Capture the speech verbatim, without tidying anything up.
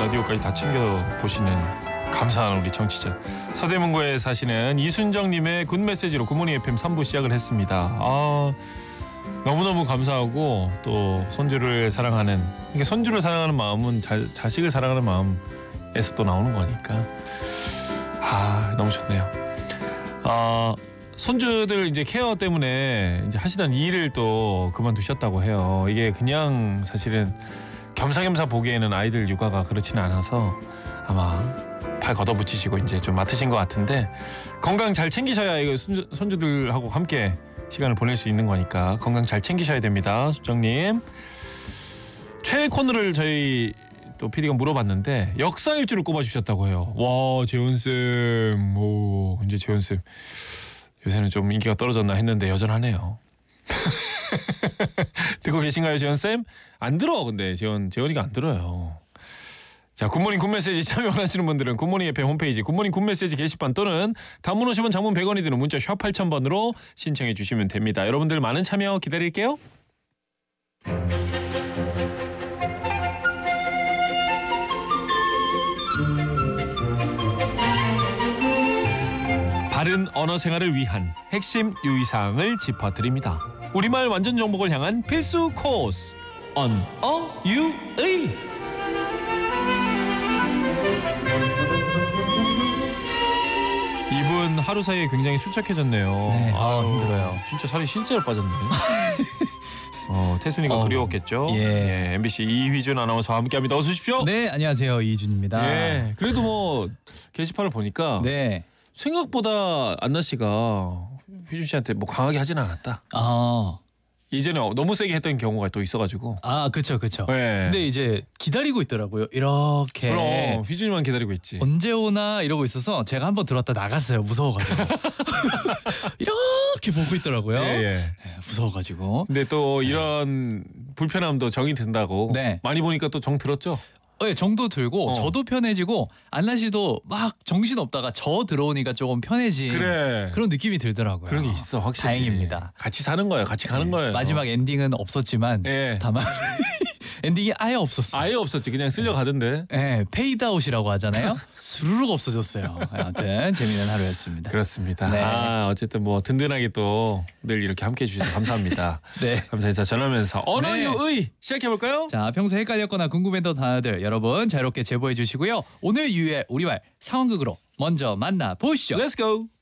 라디오까지 다 챙겨 보시는 감사한 우리 청취자. 서대문구에 사시는 이순정님의 굿 메시지로 굿모닝 에프엠 삼 부 시작을 했습니다. 아, 너무너무 감사하고 또 손주를 사랑하는, 이게 손주를 사랑하는 마음은 자, 자식을 사랑하는 마음에서 또 나오는 거니까 아, 너무 좋네요. 아, 손주들 이제 케어 때문에 이제 하시던 일을 또 그만두셨다고 해요. 이게 그냥 사실은 겸사겸사 보기에는 아이들 육아가 그렇지는 않아서 아마 팔 걷어붙이시고 이제 좀 맡으신 것 같은데, 건강 잘 챙기셔야 이거 손주, 손주들하고 함께 시간을 보낼 수 있는 거니까 건강 잘 챙기셔야 됩니다. 수정님. 최애 코너를 저희 또 피디가 물어봤는데 역사 일주를 꼽아주셨다고 해요. 와, 재훈쌤. 오, 이제 재훈쌤 요새는 좀 인기가 떨어졌나 했는데 여전하네요. 듣고 계신가요, 재훈쌤? 안 들어. 근데 재훈, 재훈이가 안 들어요. 자, 굿모닝 굿메시지 참여 원하시는 분들은 굿모닝 에프엠 홈페이지 굿모닝 굿메시지 게시판 또는 단문 오십 원, 장문 백 원이 드는 문자 샵 팔천 번으로 신청해 주시면 됩니다. 여러분들 많은 참여 기다릴게요. 바른 언어 생활을 위한 핵심 유의사항을 짚어드립니다. 우리말 완전 정복을 향한 필수 코스 언어유의. 이분 하루 사이에 굉장히 수척해졌네요. 네, 아, 아유, 힘들어요. 진짜 살이 진짜 빠졌네. 어, 태순이가 어, 그리웠겠죠. 예. 예, 엠비씨 이휘준 아나운서와 함께합니다. 어서 오십시오. 네, 안녕하세요. 이준입니다. 예, 그래도 뭐 게시판을 보니까 네. 생각보다 안나 씨가 휘준 씨한테 뭐 강하게 하지는 않았다. 아, 이전에 너무 세게 했던 경우가 또 있어가지고. 아, 그렇죠, 그렇죠. 네. 근데 이제 기다리고 있더라고요. 이렇게. 그럼 휘준이만 기다리고 있지. 언제 오나 이러고 있어서 제가 한번 들어왔다 나갔어요. 무서워가지고. 이렇게 보고 있더라고요. 예, 예. 네, 무서워가지고. 근데 또 이런 불편함도 정이 든다고. 네. 많이 보니까 또 정 들었죠. 네, 정도 들고 어. 저도 편해지고 안나 씨도 막 정신 없다가 저 들어오니까 조금 편해진 그래. 그런 느낌이 들더라고요. 그런 게 있어, 확실히. 다행입니다. 같이 사는 거예요. 같이 가는 네, 거예요. 마지막 엔딩은 없었지만 예. 다만 엔딩이 아예 없었어요. 아예 없었지. 그냥 쓸려 가던데. 네, 페이드아웃이라고 하잖아요. 수르륵 없어졌어요. 아무튼 재미있는 하루였습니다. 그렇습니다. 네. 아, 어쨌든 뭐 든든하게 또 늘 이렇게 함께해 주셔서 감사합니다. 네. 감사 인사 전하면서 언어유의 시작해 볼까요? 자, 평소 헷갈렸거나 궁금했던 단어들 여러분 자유롭게 제보해 주시고요. 오늘 유의 우리말 상황극으로 먼저 만나 보시죠. Let's go.